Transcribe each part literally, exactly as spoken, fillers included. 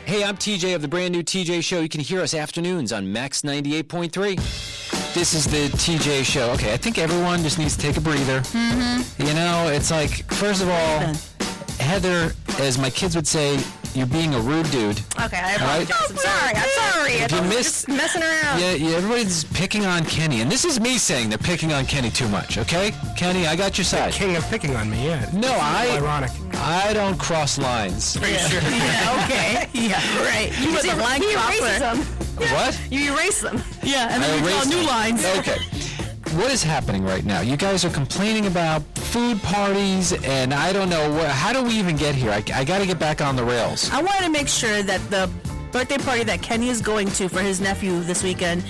Hey, I'm T J of the brand new T J Show. You can hear us afternoons on Max ninety-eight point three. This is the T J Show. Okay, I think everyone just needs to take a breather. Mm-hmm. You know, it's like, first of all, Heather, as my kids would say, you're being a rude dude. Okay, I apologize. Right? I'm sorry. I'm sorry. If you missed, just messing around. Yeah, yeah, everybody's picking on Kenny, and this is me saying they're picking on Kenny too much. Okay, Kenny, I got your side. The king of picking on me. Yeah. No, I. Ironic. I don't cross lines. Are you sure? Yeah, okay. Yeah, right. You was a line crosser. them. What? You erase them. Yeah, and I then you draw erased new them. lines. Okay. What is happening right now? You guys are complaining about food parties, and I don't know, what, how do we even get here? I, I got to get back on the rails. I wanted to make sure that the birthday party that Kenny is going to for his nephew this weekend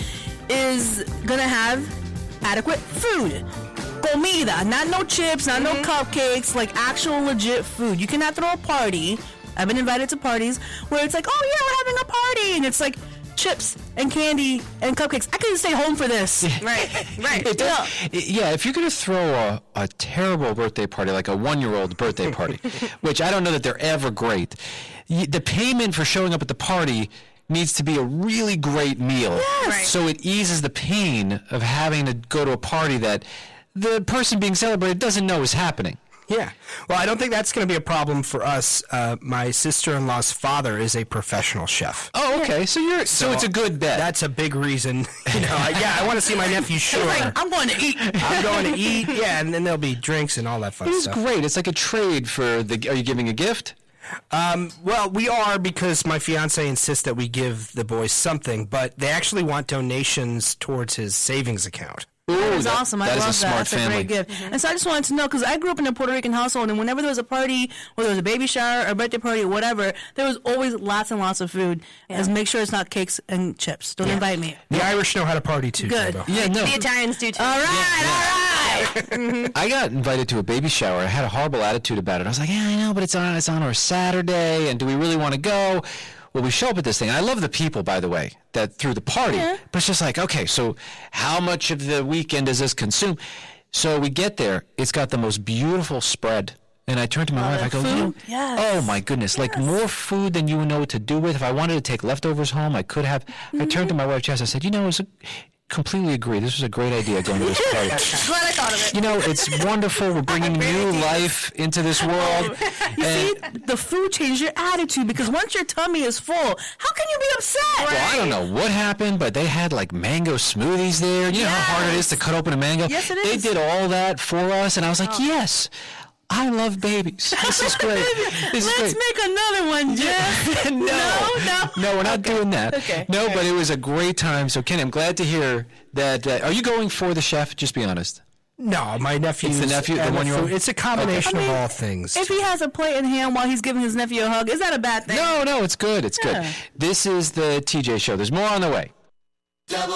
is going to have adequate food. Comida, not no chips, not mm-hmm. no cupcakes, like actual legit food. You cannot throw a party. I've been invited to parties where it's like, oh yeah, we're having a party, and it's like chips and candy and cupcakes. I could stay home for this. Right, right. It does, yeah. yeah, if you're going to throw a, a terrible birthday party, like a one-year-old birthday party, which I don't know that they're ever great, y- the payment for showing up at the party needs to be a really great meal. Yes. Right. So it eases the pain of having to go to a party that the person being celebrated doesn't know is happening. Yeah. Well, I don't think that's going to be a problem for us. Uh, my sister-in-law's father is a professional chef. Oh, okay. So you're so, So it's a good bet. That's a big reason. You know, I, yeah, I want to see my nephew. Sure. Like, I'm going to eat. I'm going to eat. Yeah, and then there'll be drinks and all that fun It is stuff. great. It's like a trade for the. Are you giving a gift? Um, well, we are, because my fiance insists that we give the boys something, but they actually want donations towards his savings account. Ooh, That is that- awesome. I that is love a smart that. That's family. a great gift. Mm-hmm. And so I just wanted to know, because I grew up in a Puerto Rican household, and whenever there was a party, whether it was a baby shower or a birthday party or whatever, there was always lots and lots of food. Yeah. As make sure it's not cakes and chips. Don't Yeah. invite me. The Irish know how to party too. Good. Joe. Yeah, no. The Italians do too. All right, Yeah, all right. I got invited to a baby shower. I had a horrible attitude about it. I was like, yeah, I know, but it's on it's on our Saturday, and do we really want to go? Well, we show up at this thing. I love the people, by the way, that threw the party. Yeah. But it's just like, okay, so how much of the weekend does this consume? So we get there. It's got the most beautiful spread. And I turned to my wife. I go, food? you know, Yes. oh, my goodness, like more food than you know what to do with. If I wanted to take leftovers home, I could have. I turned to my wife, Jess. I said, you know, it was a, completely agree. This was a great idea going to this party. Glad I thought of it. You know, it's wonderful. We're bringing new life into this world. You see, And- the food changes your attitude, because once your tummy is full, how can you be upset? well, I don't know what happened, but they had like mango smoothies there. You know how hard it is to cut open a mango? Yes, it They is. did all that for us, and I was like, yes, I love babies. This is great. This is Let's great. make another one, Jeff. no, No, no. no, we're not doing that. Okay. No, but it was a great time. So, Kenny, I'm glad to hear that. Uh, are you going for the chef? Just be honest. No, my nephew. It's the nephew, the one-year-old? It's a combination Okay. I of mean, all things. If he has a plate in hand while he's giving his nephew a hug, is that a bad thing? No, no, it's good. It's Yeah. good. This is the T J Show. There's more on the way.